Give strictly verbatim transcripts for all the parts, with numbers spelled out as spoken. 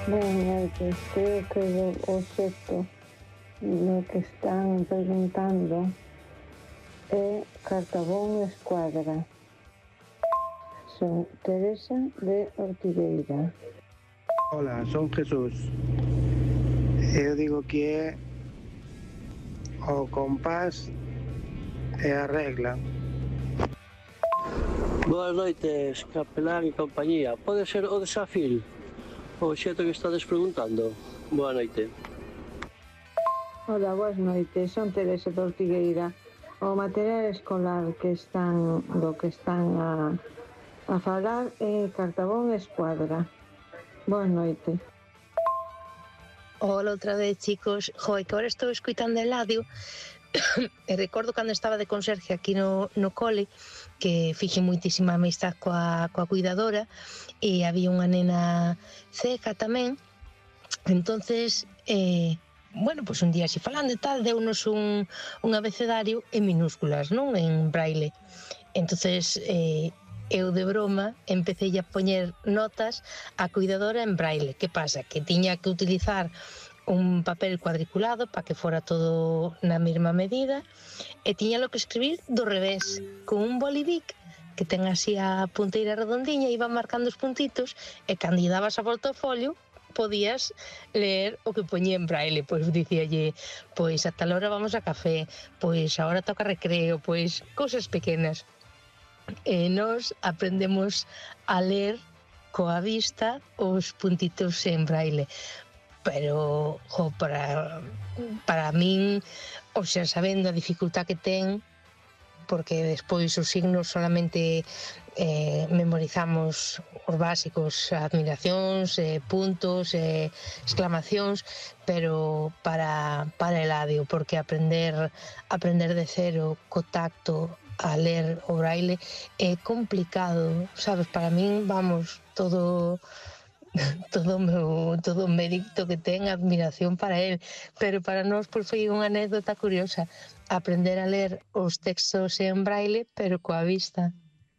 Boas noites. Creo que o obxecto no que están preguntando é Cartabón Escuadra. Son Teresa de Ortigueira. Hola, son Jesús. Eu digo que é o compás e a regla. Boas noites, capelán e compañía. Pode ser o desafío, o xeito que estades preguntando. Boa noite. Hola, boas noites. Son Teresa de Ortigueira. O material escolar que están do que están a, a falar é Cartabón Escuadra. Boas noites. Hola outra vez, chicos. Joder, que ahora estou escuitando Eladio e recordo cando estaba de conserje aquí no, no cole que fixe moitísima amistad coa, coa cuidadora e había unha nena ceca tamén. Entonces, eh, bueno, pues un día así falando e tal, deunos un, un abecedario en minúsculas, non? En braille. Entonces, eh, eu de broma empecé a poñer notas a cuidadora en braille. Que pasa? Que tiña que utilizar un papel cuadriculado para que fora todo na mesma medida e tiñalo que escribir do revés, con un bolivic que ten así a punteira redondiña e iban marcando os puntitos e cando lle dabas a volta ao folio podías ler o que poñía en braille. Pois dicíalle, pois a tal hora vamos a café, pois agora toca recreo, pois cousas pequenas. E nós aprendemos a ler coa vista os puntitos en braille. Pero, jo, para, para min, o sea, sabendo a dificultad que ten, porque despois os signos solamente eh, memorizamos os básicos, admiracións, eh, puntos, eh, exclamacións, pero para, para Eladio, porque aprender, aprender de cero, co tacto, a ler o braille é complicado, sabes? Para min, vamos, todo todo o meu todo o mérito que ten, admiración para él, pero para nós pois foi unha anécdota curiosa aprender a ler os textos en braille pero coa vista.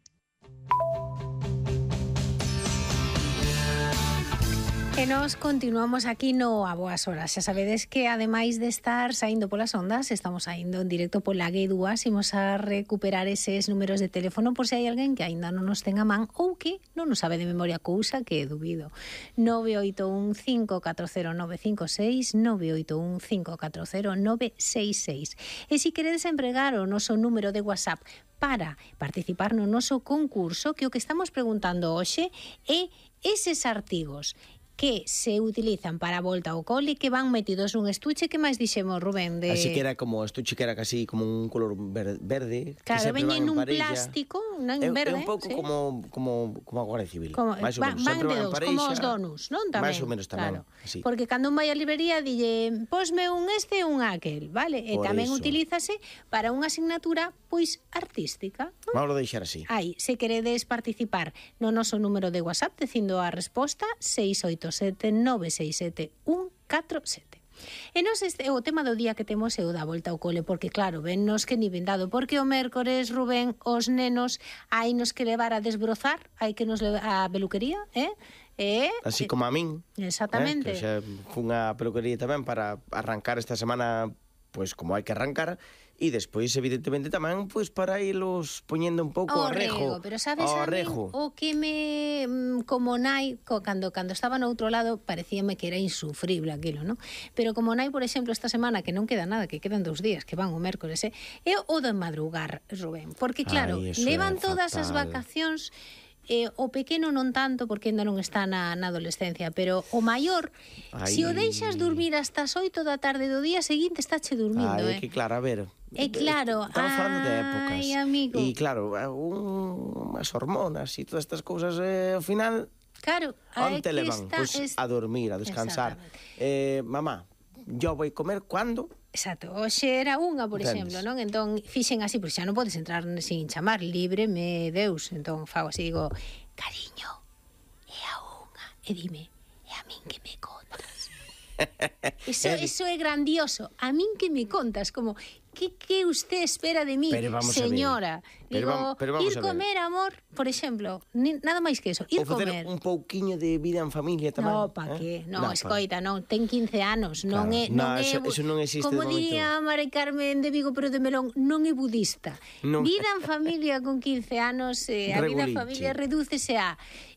E nos continuamos aquí no A Boas Horas. Xa sabedes que ademais de estar saindo polas ondas, estamos saindo en directo pola G dúas, imos a recuperar eses números de teléfono por se hai alguén que aínda non nos ten a man ou que non nos sabe de memoria, cousa que dubido. nove oito un cinco catro cero nove cinco seis, nove oito un cinco catro cero nove seis seis. E se queredes empregar o noso número de WhatsApp para participar no noso concurso, que o que estamos preguntando hoxe é eses artigos que se utilizan para a volta ao cole que van metidos nun estuche. Que máis dixemos, Rubén? De... Así que era como estuche que era casi como un color verde. Claro, veñen nun plástico, non verde. É un pouco sí. como como como a Guardia Civil. Como, máis ou menos, van sempre de van en dos, pareixa. como os donuts, non? Tamén. Máis ou menos tamén, claro. sí. Porque cando un vai á librería dille, posme un este e un aquel, vale? E Por tamén eso. utilízase para unha asignatura pois artística, non? Vamos a deixar así. Aí, se queredes participar no noso número de WhatsApp dicindo a resposta seis oito sete nove seis sete un catro sete. E nos este, o tema do día que temos é o da volta ao cole, porque claro, vennos que ni vendado, porque o mércores, Rubén, os nenos hai nos que levar a desbrozar, hai que nos levar a peluquería, eh? E, Así como a min. Exactamente. Eh, que xa fun a peluquería tamén para arrancar esta semana, pois como hai que arrancar, e despois evidentemente tamén pois para ilos poñendo un pouco o ao rejo. Pero sabes ao a min, rejo. o que me como nai, co, cando cando estaba no outro lado parecíame que era insufrible aquilo, non? Pero como nai, por exemplo, esta semana que non queda nada, que quedan dous días, que van o mércores, eh, é o de madrugar, Rubén, porque claro, Ai, levan é todas as fatal. vacacións. Eh, o pequeno non tanto porque ainda non está na, na adolescencia, pero o maior, se si o deixas dormir hasta as oito da tarde do día seguinte estáche dormindo, Ai, eh. que claro, a ver. É claro, estamos falando de épocas. Ai, amigo. E claro, un, unhas hormonas e todas estas cousas, eh, ao final, claro, onde te aquí levan? está, Pois es... a dormir, a descansar. Eh, mamá, yo voy a comer cando? Exacto, hoxe era unha, por Entendes? exemplo, non? Entón, fixen así, porque xa non podes entrar sin chamar, libre me Deus. Entón, fago así, digo, cariño, é a unha. E dime, é a min que me contas. Eso, eso é grandioso. A min que me contas, como, ¿qué, qué usted espera de mí, Pero vamos a ver. señora? Pero Digo, vam- pero vamos ir a ver. comer, amor, por exemplo, ni, nada máis que eso, ir Ou facer comer. un pouquiño de vida en familia tamén. No, pa eh? que? No, pa- escoita, non, ten quince anos, non Claro. é, non No, é, eso- eso non existe como de momento. diría Mari Carmen de Vigo, pero de Melón, non é budista. Non. Vida en familia con quince anos, eh, a vida en Regulinche. familia redúcese a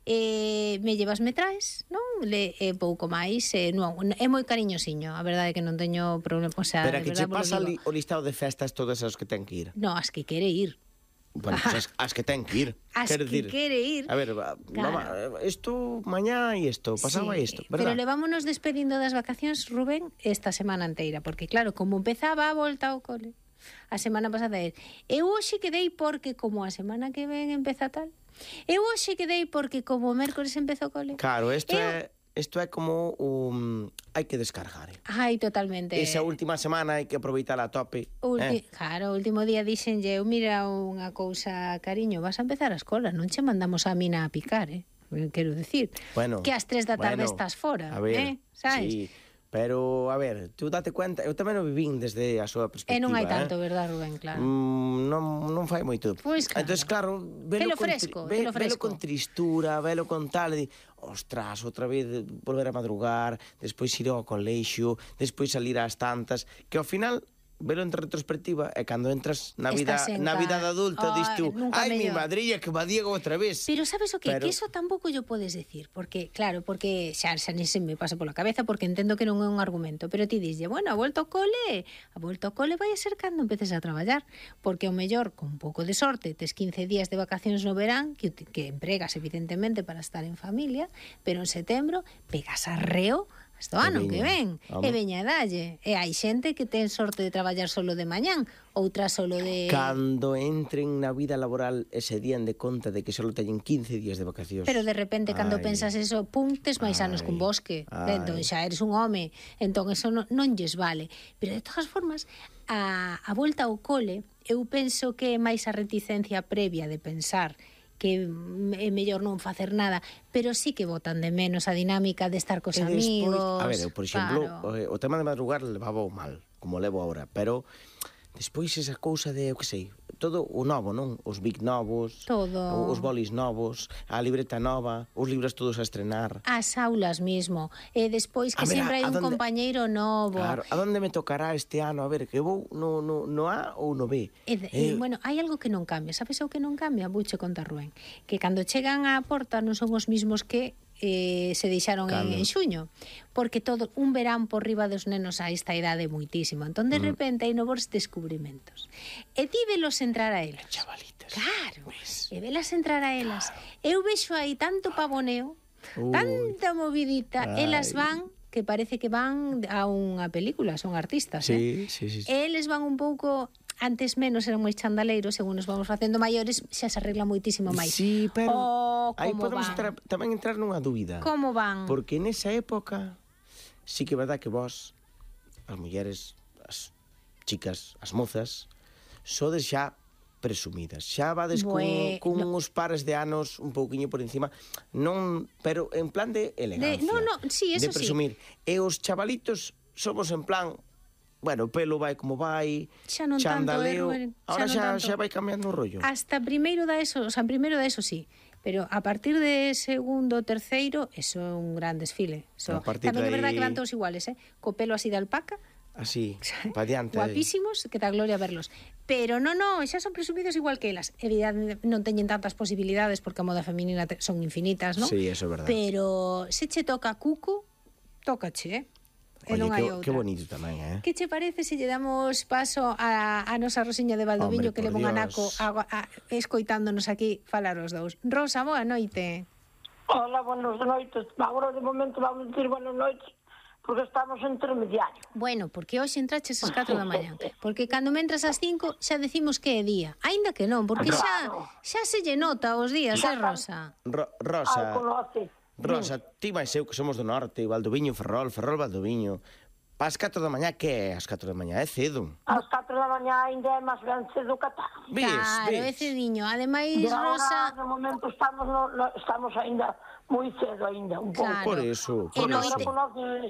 eh, me llevas, me traes, non? Le, é pouco máis, eh, non, é moi cariñosiño, a verdade é que non teño problema, o sea, Pero de que verdade che vos lo pasa digo. li, o listado de festas todas as que ten que ir. No, as que quere ir. Bueno, pues as, as que ten que ir. As Quero que dicir, quere ir. A ver, va, Claro. mamá, esto mañá e isto, pasaba Sí, isto, pero verdad? levámonos despedindo das vacacións, Rubén, esta semana inteira, porque claro, como empezaba a volta ao cole, a semana pasada é, eu hoxe quedei porque como a semana que ven empeza tal, eu hoxe quedei porque como o mércores empeza o cole. Claro, isto Eu- é isto é como un hai que descargar. Eh? Ai, totalmente. Esa última semana hai que aproveitar a tope. Ulti... eh? Claro, o último día dixenlle, eu mira unha cousa, cariño, vas a empezar a escola, non che mandamos a mina a picar, eh? Quero decir, Bueno, que ás tres da tarde bueno, estás fora, a ver, eh? Sabes? Sí, pero, a ver, tú date cuenta, eu tamén o vivín desde a súa E perspectiva. non hai eh? tanto, verdad, Rubén, claro. Mm, non, non fai moito. Pois claro. Entonces, claro, velo, Velo con, fresco, ve, velo velo fresco. con tristura, velo con tal, e di, ostras, outra vez eh, volver a madrugar, despois ir ao colexio, despois salir ás tantas, que ao final velo en retrospectiva e cando entras na vida Estás en na vida ca- de adulto Ai, dis tú, nunca ai mi mellor." madrilla que va Diego outra vez. Pero sabes o que? Pero- Que eso tampouco yo podes decir, porque claro, porque xa, xa ni se me pasa pola cabeza porque entendo que non é un argumento, pero ti dixlle, bueno, a volta ao cole, a volta ao cole vai a ser cando empeces a traballar, porque ao mellor con un pouco de sorte tes quince días de vacacións no verán que, ut- que empregas evidentemente para estar en familia, pero en setembro pegas arreo hasta o E ano que ven, veña, home. e veña a dalle. E hai xente que ten sorte de traballar solo de mañán, outra solo de... Cando entren na vida laboral e se dían de conta de que só teñen quince días de vacacións. Pero de repente, cando Ai. pensas eso, pum, tes máis anos Ai, cun bosque. ai. Entón, xa eres un home. Entón, eso non, non lles vale. Pero, de todas formas, a, a volta ao cole, eu penso que é máis a reticencia previa de pensar que é mellor non facer nada, pero sí que botan de menos a dinámica de estar cos E despois, amigos. a ver, eu, por exemplo, claro. o, o tema de madrugar levaba mal, como levo ahora, pero despois esa cousa de, eu que sei, todo o novo, non? Os Bic novos, Todo. os bolis novos, a libreta nova, os libros todos a estrenar. As aulas mismo. E despois que A ver, sempre hai a un donde- compañeiro novo. Claro, a donde me tocará este ano? A ver, que vou no, no, no A ou no B? E, de, eh, bueno, hai algo que non cambia. Sabes o que non cambia? Vouche contar, Rubén. Que cando chegan á porta non son os mismos que eh, se deixaron en, Cando? en xuño. Porque todo un verán por riba dos nenos a esta idade moitísimo. Entón, de Mm. repente, hai novos descubrimentos. E ti velos entrar a elas. Chavalitas. Claro. Pois. E velas entrar a elas. Eu vexo aí tanto pavoneo, Ui. tanta movidita. Ai. Elas van, que parece que van a unha película, son artistas, eh? Sí, sí, sí. sí. Eles van un pouco, antes menos eran moi chandaleiros, según nos vamos facendo maiores, xa se arregla moitísimo máis. Sí, pero Oh, aí como podemos van? entrar, tamén entrar nunha dúbida. Como van? Porque nesa época sí que é verdad que vos, as mulleres, as chicas, as mozas, sodes xa presumidas. Xa vades Bue- cun, cun no. uns pares de anos un pouquiño por encima, non, pero en plan de elegancia. no, no, sí, eso de sí. presumir. E os chavalitos somos en plan, bueno, o pelo vai como vai, Xa non tanto, eh, chandaleo. Rubén, xa Ahora non xa, tanto. xa vai cambiando o rollo. Hasta primeiro da eso, o sea, primeiro da eso sí, pero a partir de segundo, terceiro, eso é un gran desfile. Eso. A partir Tamén é de verdad aí- que van todos iguales, eh? Co pelo así de alpaca, Así, pa diante. guapísimos, que da gloria verlos. Pero no, no, xa son presumidos igual que elas. Evidentemente non teñen tantas posibilidades porque a moda feminina te- son infinitas, non? Sí, eso é verdad. Pero se che toca cuco, tócache, eh? E Oye, non hai que, outra. que bonito tamén, eh? Que che parece se lle damos paso a, a nosa Rosiña de Valdoviño, Hombre, que por leva un Dios. anaco a, a, escoitándonos aquí falar os dous? Rosa, boa noite. Hola, buenas noites. Agora, de momento, vamos dicir buenas noites, porque estamos en intermediario. Bueno, porque hoxe entraches ás catro da mañá. Porque cando me entras ás cinco xa decimos que é día. Aínda que non, porque xa, xa se lle nota os días, eh, Rosa? Ro Ah, Rosa, conoce. Rosa, ti máis eu que somos do norte, Valdoviño, Ferrol, Ferrol, Valdoviño. Pas catro da mañá, que é as catro da mañá? É cedo. Ás catro da mañá ainda é máis ben cedo que tal. Ves, Claro, é ves? cediño. Ademais, E agora, Rosa... no momento, estamos, no, no, estamos ainda moi cedo ainda, un pouco. Claro. Por eso, E por noite. Agora eso. conoces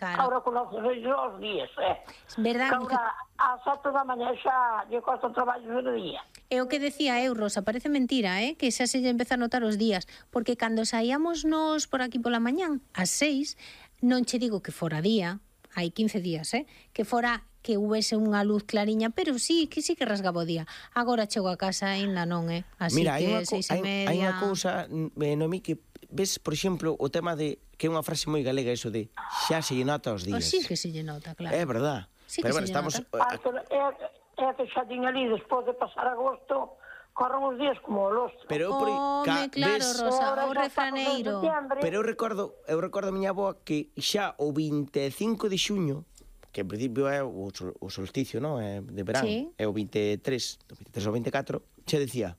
Claro. Que ahora conoces os días, eh? Verdad, Que ahora ás sete da mañá xa lle costa o traballo do día. É o que decía eu, Rosa, parece mentira, eh? Que xa se lle empeza a notar os días, porque cando saíamos nos por aquí pola mañán, ás seis, non che digo que fora día, hai quince días, eh? Que fora que houvese unha luz clariña, pero sí, que sí que rasgaba o día. Agora chego a casa aínda non, eh? Así Mira, hai que unha, co- seis e hai, media... hai unha cousa, eh, Noemí, que ves, por exemplo, o tema de que é unha frase moi galega, eso de xa se lle nota os Oh, días. sí que se lle nota, claro. É verdad. Sí Pero que bueno, se lle estamos nota. Ah, pero é, é que xa din ali, despois de pasar agosto, corren os días como o lostro. Pero eu por aí- Home, ca- claro, ves- Rosa, Ahora o xa estamos en refraneiro. setembro. Pero eu recordo, eu recordo a miña avoa que xa o vinte e cinco de xuño, que en principio é o, sol, o solsticio, non? É de verán, Sí. é o vinte e tres, o vinte e tres ou vinte e catro, xa decía,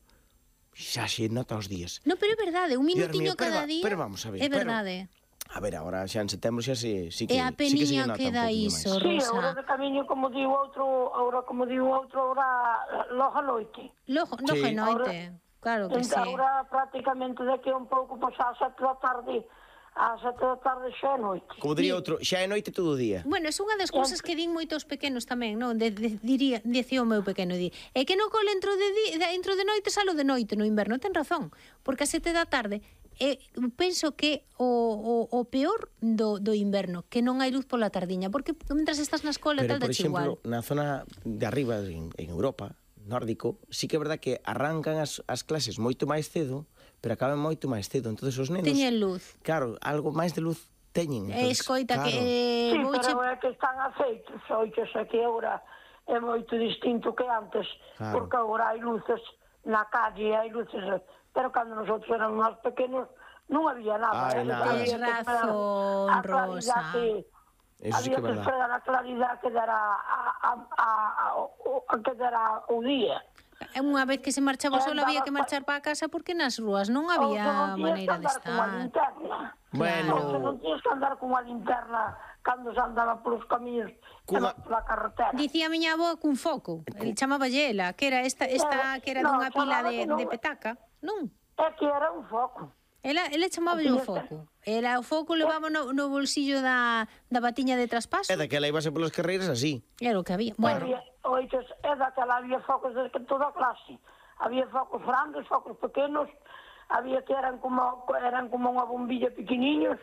xa se nota os días. No, pero é verdade, un Dios minutiño mío, pero cada va- día. pero vamos a ver, É pero- verdade. A ver, agora xa en setembro xa se, sí que, E a sí que se lle peniña nota queda un poquinho iso, máis. Sí, Rosa. ahora de camiño, como di o outro, ahora como di o outro, ahora logo a noite. Logo, Sí. logo e noite. Claro que sí. Entón, ahora prácticamente daqui a un pouco, pois ás sete da tarde, ás sete da tarde xa é noite. Como diría outro, xa é noite todo o día. Bueno, é unha das cousas que din moitos pequenos tamén, non? De, de, diría, dicía o meu pequeno, di, é que no cole entro de, di, de, entro de noite, salo de noite no inverno. Ten razón, porque a sete da tarde eh, penso que o, o, o peor do, do inverno, que non hai luz pola tardiña, porque mentras estás na escola Pero, tal, por dache igual. exemplo, na zona de arriba, en, en Europa, nórdico, sí que é verdad que arrancan as, as clases moito máis cedo, pero acaban moito máis cedo. Entonces os nenos... Teñen luz. Claro, algo máis de luz teñen. E Entonces, escoita claro. que eh, Sí, vouche... pero é que están afeitos, oiches, é que agora é moito distinto que antes, Claro. porque agora hai luces na calle, hai luces, pero cando nosotros éramos máis pequenos non había nada. Ai, eh, nada. había Tes que razón, esperar a claridade Rosa. que- Eso sí que había é que verdad. esperar a claridade que dera a, a, a, a, o- a que dera o día. Unha vez que se marchaba o E sol había andaba que pa- marchar para a casa porque nas rúas non Ou había se non tiñas que maneira de andar con unha estar. linterna. Bueno. Ou se non tiñas que andar con unha linterna cando se andaba polos camiños Cunha- pola carretera. Dicía a miña avó cun foco, el chamaba ela, que era esta esta que era No, dunha pila chamaba de, que non- de petaca, non? É que era un foco. Ela, ela chamaba o foco. Ela o foco levaba no, no bolsillo da, da batiña de traspaso. É daquela ibase polas carreiras así. Era o que había. Bueno, Había, oites, é daquela había focos de toda a clase. Había focos grandes, focos pequenos, había que eran como eran como unha bombilla pequeniños.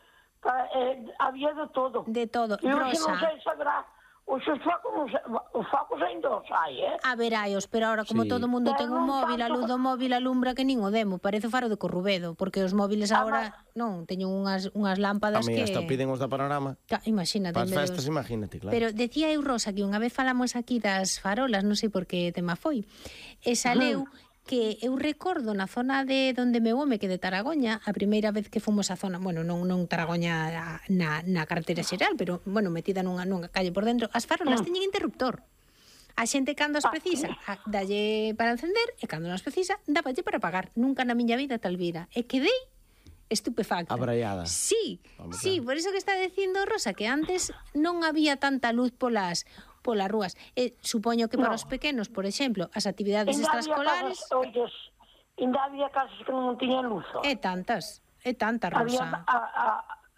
Pa- eh, había de todo. de todo. E hoxe non Rosa, sei saberá, hoxe os focos, non se- os focos ainda os hai, eh? a veraios, pero ahora como Sí. todo o mundo ten Pero un non móvil, a luz tanto- do móvil alumbra que nin o demo, parece o faro de Corrubedo, porque os móviles agora, non, teñen unhas, unhas A lámpadas mí que... hasta piden os da panorama. Ca- Imagínate. Para as en vez de festas, os- imagínate, claro. Pero decía eu, Rosa, que unha vez falamos aquí das farolas, non sei por que tema foi, e saleu que eu recordo na zona de donde meu home, que de Taragoña, a primeira vez que fomos á zona, bueno, non non Taragoña na, na carretera xeral, pero, bueno, metida nunha, nunha calle por dentro, as farolas teñen interruptor. A xente cando as precisa, a- dalle para encender, e cando non as precisa, dáballe para apagar. Nunca na miña vida tal vira. E quedei estupefacta. Abraiada. Sí, Vamos, sí, claro. por eso que está dicindo Rosa, que antes non había tanta luz polas polas rúas. E supoño que para No. os pequenos, por exemplo, as actividades Ainda había extraescolares casas, oites, ainda había casas que non tiñan luz. ó. é tantas, é tanta, Había Rosa. a, a,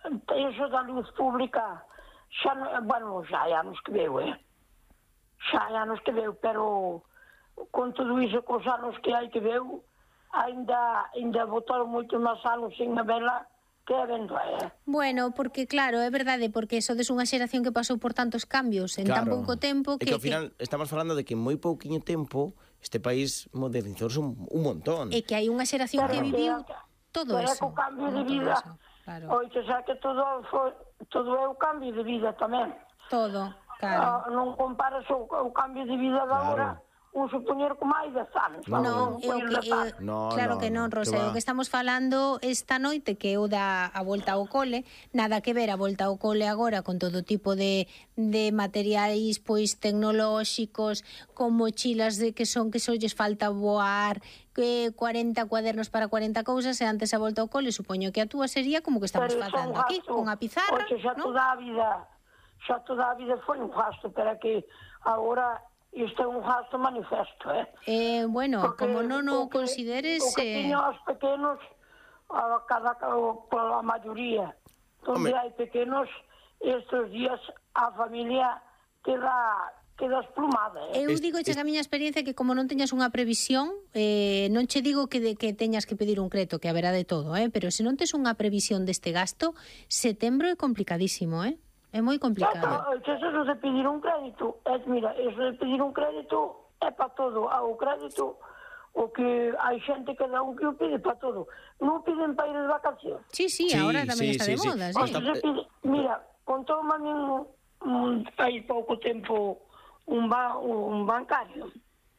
eso da luz pública, xa, non- bueno, xa hai anos que veu, eh? Xa hai anos que veu, pero con todo iso, cos anos que hai que veu, ainda, ainda botaron moito máis anos sin a vela que é vendo, eh? Bueno, porque claro, é verdade, porque sodes unha xeración que pasou por tantos cambios en tan Claro. pouco tempo É que, que ao final estamos falando de que en moi pouquiño tempo este país modernizouse un, un montón. que, é que hai unha xeración que Pero viviu que- todo pero é eso. co cambio de todo vida, eso, Claro, oito, xa que todo, foi, todo é o cambio de vida tamén. todo, claro. Ah, non comparas o, o cambio de vida de agora, un supoñer con máis dez anos. Non, é o que, é, No, claro no, que non, no, Rosa, que é va. o que estamos falando esta noite que é o da a volta ao cole, nada que ver a volta ao cole agora con todo tipo de, de materiais pois tecnolóxicos, con mochilas de que son que só lles falta voar, que cuarenta cuadernos para cuarenta cousas, e antes a volta ao cole, supoño que a túa sería como que estamos Pero iso é facendo un aquí, gasto. con a pizarra, Oxe, xa non? toda a vida, xa toda a vida foi un gasto, pero é que agora isto é un gasto manifesto, eh? Eh, bueno, Porque como non o que- consideres... O que eh, tiñan os pequenos, a cada, o- pola maioría, onde Home. hai pequenos, estes días a familia queda, queda esplumada. Eh? Eu digo che que a miña experiencia que como non teñas unha previsión, eh, non che digo que, de, que teñas que pedir un crédito, que haberá de todo, eh? Pero se non tes unha previsión deste gasto, setembro é complicadísimo, eh? É moi complicado. É, que eso de pedir un crédito, é, mira, eso de pedir un crédito é para todo. O crédito, o que hai xente que dá un que o pide para todo. Non piden para ir de vacacións. Sí, sí, Sí, agora tamén sí, está sí, de sí. moda, sí. Hasta- Se pide, mira, contou a min un, hai pouco tempo un, ba, un bancario.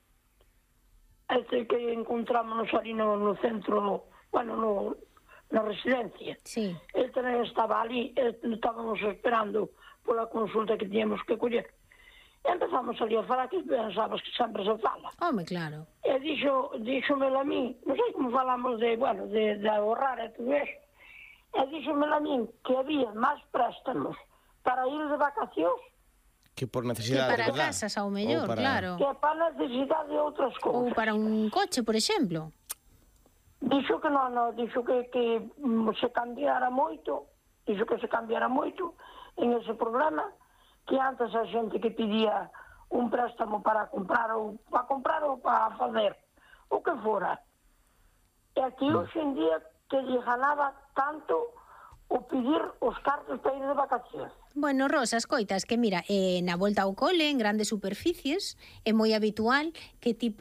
Este que encontrámonos ali no, no centro, bueno, no, na residencia. Sí. Ele tamén estaba ali, eh, estábamos esperando pola consulta que tiñamos que coller. E empezamos ali a falar que pensabas que sempre se fala. Home, claro. E dixo, díxomelo a mí, non sei como falamos de, bueno, de, de ahorrar e todo eso. E díxomelo a mí que había máis préstamos para ir de vacacións Que por Que necesidade, para verdad? casas, ao mellor, Ou para- claro. que para necesidade de outras Ou cousas. para un coche, por exemplo. Dixo que non, non, dixo que, que mm, se cambiara moito, dixo que se cambiara moito en ese programa, que antes a xente que pedía un préstamo para comprar ou para comprar ou para fazer o que fora. E aquí hoxe en día que lle ganaba tanto o pedir os cartos para ir de vacacións. Bueno, Rosa, escoitas que mira, eh, na volta ao cole, en grandes superficies, é moi habitual que ti